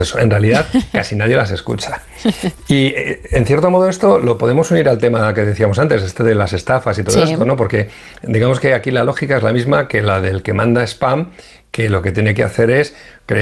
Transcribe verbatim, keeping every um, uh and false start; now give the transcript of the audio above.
eso, en realidad casi nadie las escucha. Y eh, en cierto modo esto lo podemos unir al tema que decíamos antes, este de las estafas y todo Sí. esto, ¿no? Porque digamos que aquí la lógica es la misma que la del que manda spam, que lo que tiene que hacer es